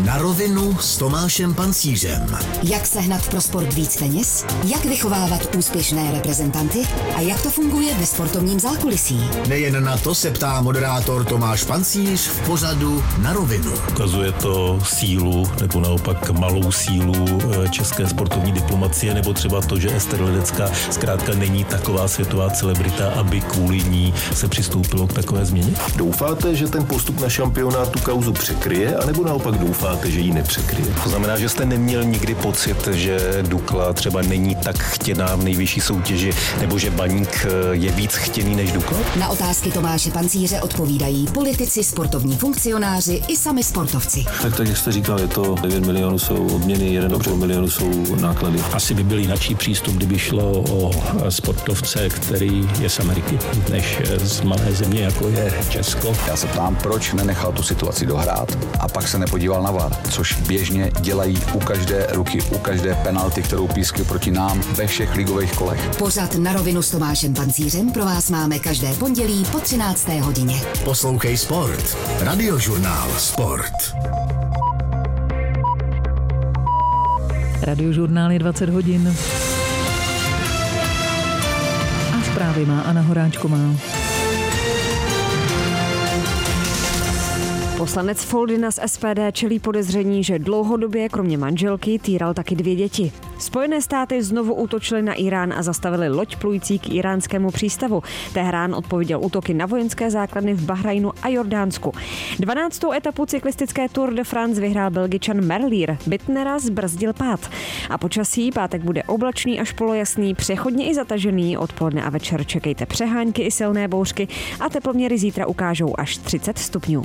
Na rovinu s Tomášem Pancířem. Jak sehnat pro sport víc peněz? Jak vychovávat úspěšné reprezentanty? A jak to funguje ve sportovním zákulisí? Nejen na to se ptá moderátor Tomáš Pancíř v pořadu Na rovinu. Ukazuje to sílu nebo naopak malou sílu české sportovní diplomacie, nebo třeba to, že Ester Ledecká zkrátka není taková světová celebrita, aby kvůli ní se přistoupilo k takové změně? Doufáte, že ten postup na šampionát tu kauzu překryje, anebo naopak doufáte, že ji nepřekryje? To znamená, že jste neměl nikdy pocit, že Dukla třeba není tak chtěná v nejvyšší soutěži, nebo že Baník je víc chtěný než Dukla? Na otázky Tomáše Pancíře odpovídají politici, sportovní funkcionáři i sami sportovci. Tak jak jste říkal, je to 9 milionů jsou odměny, 1,5 milionu jsou náklady. Asi by byl jináčí přístup, kdyby šlo o sportovce, který je z Ameriky, než z malé země, jako je Česko. Já se ptám, proč nenechal tu situaci dohrát a pak se nepodíval na VAR, což běžně dělají u každé ruky, u každé penalty, kterou pískli proti nám ve všech ligových kolech. Pořad Na rovinu s Tomášem Pancířem pro vás máme každé pondělí po 13. hodině. Poslouchej Sport. Radiožurnál Sport. Radiožurnál je 20 hodin. A zprávy má Anna Horáčková. Poslanec Foldyna z SPD čelí podezření, že dlouhodobě kromě manželky týral taky 2 děti. Spojené státy znovu útočily na Irán a zastavili loď plující k iránskému přístavu. Teherán odpověděl útoky na vojenské základny v Bahrajnu a Jordánsku. 12. etapu cyklistické Tour de France vyhrál Belgičan Merlier. Bittnera zbrzdil pád. A počasí pátek bude oblačný až polojasný, přechodně i zatažený. Odpoledne a večer čekejte přehánky i silné bouřky a teploměry zítra ukážou až 30 stupňů.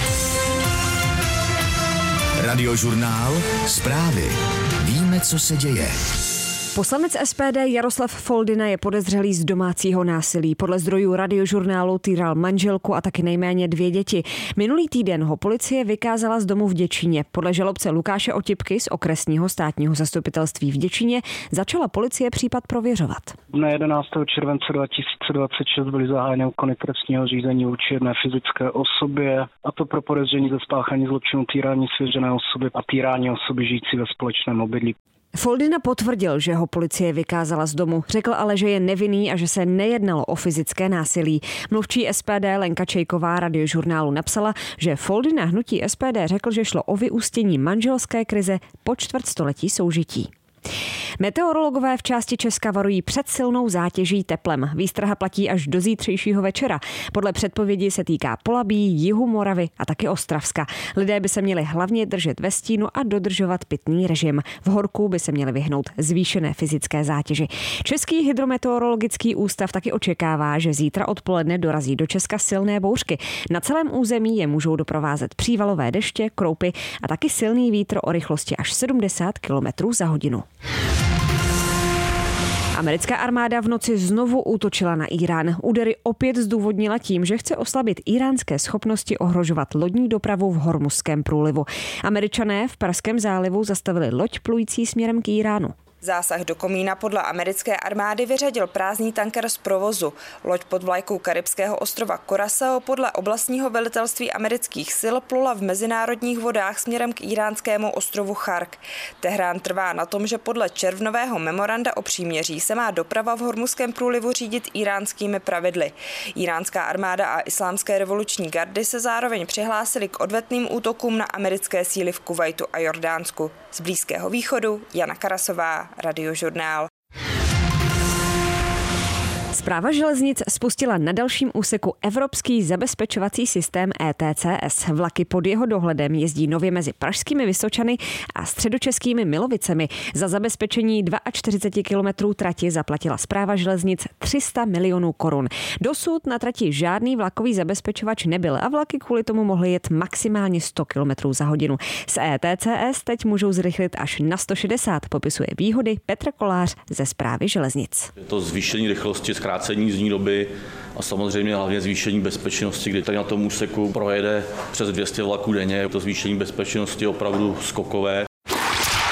Radiožurnál Zprávy. Víme, co se děje. Poslanec SPD Jaroslav Foldyna je podezřelý z domácího násilí. Podle zdrojů Radiožurnálu týral manželku a taky nejméně 2 děti. Minulý týden ho policie vykázala z domu v Děčíně. Podle žalobce Lukáše Otipky z okresního státního zastupitelství v Děčíně začala policie případ prověřovat. Dne 11. července 2026 byly zahájeny úkony trestního řízení vůči jedné fyzické osobě, a to pro podezření ze spáchání zločinu týrání svěřené osoby a týrání osoby žijící ve společném obydlí. Foldyna potvrdil, že ho policie vykázala z domu. Řekl ale, že je nevinný a že se nejednalo o fyzické násilí. Mluvčí SPD Lenka Čejková Radiožurnálu napsala, že Foldyna hnutí SPD řekl, že šlo o vyústění manželské krize po čtvrtstoletí soužití. Meteorologové v části Česka varují před silnou zátěží teplem. Výstraha platí až do zítřejšího večera. Podle předpovědi se týká Polabí, jihu Moravy a taky Ostravska. Lidé by se měli hlavně držet ve stínu a dodržovat pitný režim. V horku by se měli vyhnout zvýšené fyzické zátěži. Český hydrometeorologický ústav taky očekává, že zítra odpoledne dorazí do Česka silné bouřky. Na celém území je můžou doprovázet přívalové deště, kroupy a taky silný vítr o rychlosti až 70 km za hodinu. Americká armáda v noci znovu útočila na Irán. Údery opět zdůvodnila tím, že chce oslabit iránské schopnosti ohrožovat lodní dopravu v Hormuzském průlivu. Američané v Perském zálivu zastavili loď plující směrem k Iránu. Zásah do komína podle americké armády vyřadil prázdný tanker z provozu. Loď pod vlajkou karibského ostrova Curaçao podle oblastního velitelství amerických sil plula v mezinárodních vodách směrem k iránskému ostrovu Chark. Teherán trvá na tom, že podle červnového memoranda o příměří se má doprava v Hormuzském průlivu řídit iránskými pravidly. Iránská armáda a islámské revoluční gardy se zároveň přihlásily k odvetným útokům na americké síly v Kuvajtu a Jordánsku. Z Blízkého východu Jana Karasová, Radiožurnál. Správa železnic spustila na dalším úseku evropský zabezpečovací systém ETCS. Vlaky pod jeho dohledem jezdí nově mezi pražskými Vysočany a středočeskými Milovicemi. Za zabezpečení 42 kilometrů trati zaplatila správa železnic 300 milionů korun. Dosud na trati žádný vlakový zabezpečovač nebyl a vlaky kvůli tomu mohly jet maximálně 100 kilometrů za hodinu. S ETCS teď můžou zrychlit až na 160, popisuje výhody Petr Kolář ze správy železnic. Je to zvýšení rychlosti, zkrácení jízdní doby a samozřejmě hlavně zvýšení bezpečnosti, kdy tady na tom úseku projede přes 200 vlaků denně. To zvýšení bezpečnosti je opravdu skokové.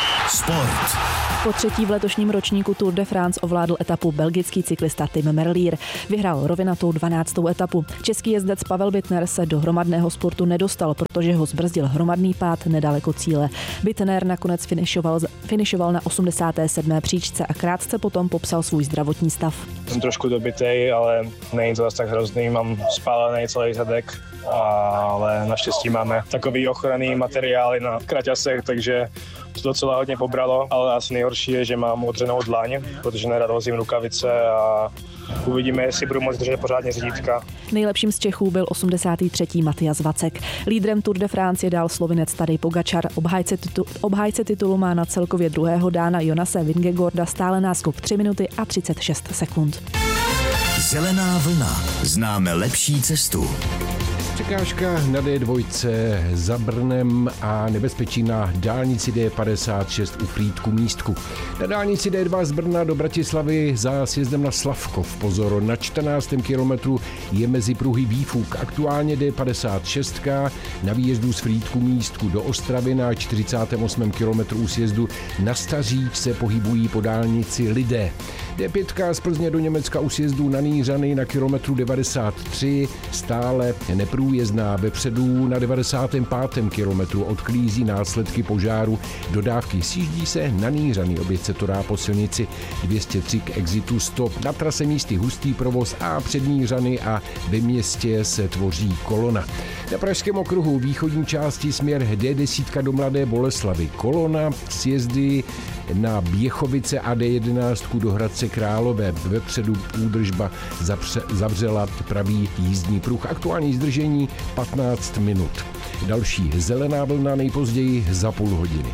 Sport. Po třetí v letošním ročníku Tour de France ovládl etapu belgický cyklista Tim Merlier. Vyhrál rovinatou 12. etapu. Český jezdec Pavel Bittner se do hromadného sportu nedostal, protože ho zbrzdil hromadný pád nedaleko cíle. Bittner nakonec finišoval na 87. příčce a krátce potom popsal svůj zdravotní stav. Jsem trošku dobitej, ale není to zase tak hrozný, mám spálený celý zadek, ale naštěstí máme takový ochranný materiály na kraťasech, takže to docela hodně pobralo, ale asi nejhorší je, že mám odřenou dlaň, protože nerad vozím rukavice a uvidíme, jestli budu moct držet pořádně řídítka. Nejlepším z Čechů byl 83. Matyas Vacek. Lídrem Tour de France je dál Slovinec Tadej Pogačar. Obhájce titulu má na celkově druhého dána Jonase Vingegaarda stále náskok 3 minuty a 36 sekund. Zelená vlna. Známe lepší cestu. Překážka na D2 za Brnem a nebezpečí na dálnici D56 u Frýdku Místku. Na dálnici D2 z Brna do Bratislavy za sjezdem na Slavkov. Pozor, na 14. kilometru je mezi pruhy výfuk. Aktuálně D56 na výjezdu z Frýdku Místku do Ostravy na 48. kilometru u sjezdu na Staříč se pohybují po dálnici lidé. D5 z Plzně do Německa u sjezdu na Nýřany na kilometru 93 stále neprůjezdná. Vepředu na 95. kilometru odklízí následky požáru dodávky. Sjíždí se na Nýřany, oběť se to dá po silnici 203 k exitu 100. Na trase místy hustý provoz a před Nýřany a ve městě se tvoří kolona. Na Pražském okruhu východní části směr D10 do Mladé Boleslavi. Kolona sjezdy na Běchovice a D11 do Hradce Králové. Vepředu údržba zavřela pravý jízdní pruh. Aktuální zdržení 15 minut. Další zelená vlna nejpozději za půl hodiny.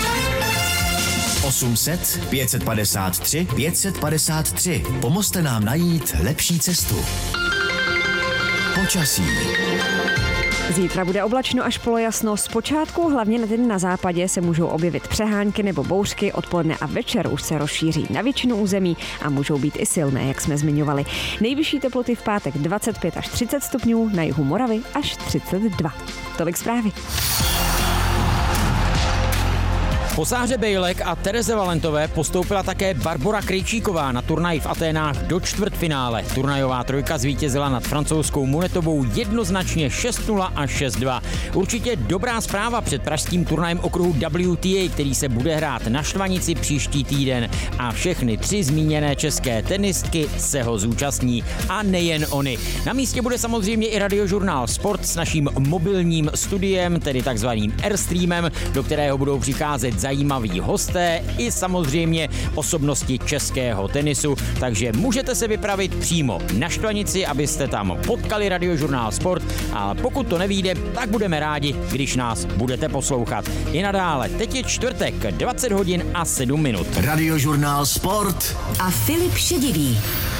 800 553 553. Pomozte nám najít lepší cestu. Počasí. Zítra bude oblačno až polojasno. Zpočátku hlavně na západě se můžou objevit přehánky nebo bouřky, odpoledne a večer už se rozšíří na většinu území a můžou být i silné, jak jsme zmiňovali. Nejvyšší teploty v pátek 25 až 30 stupňů, na jihu Moravy až 32. Tolik zprávy. Po Sáře Bejlek a Tereze Valentové postoupila také Barbora Krejčíková na turnaj v Aténách do čtvrtfinále. Turnajová trojka zvítězila nad francouzskou Munetovou jednoznačně 6-0 a 6-2. Určitě dobrá zpráva před pražským turnajem okruhu WTA, který se bude hrát na Štvanici příští týden. A všechny 3 zmíněné české tenistky se ho zúčastní. A nejen oni. Na místě bude samozřejmě i Radiožurnál Sport s naším mobilním studiem, tedy takzvaným Airstreamem, do kterého budou přicházet zajímaví hosté i samozřejmě osobnosti českého tenisu, takže můžete se vypravit přímo na Štvanici, abyste tam potkali Radiožurnál Sport, a pokud to nevyjde, tak budeme rádi, když nás budete poslouchat. I nadále, teď je čtvrtek, 20 hodin a 7 minut. Radiožurnál Sport a Filip Šedivý.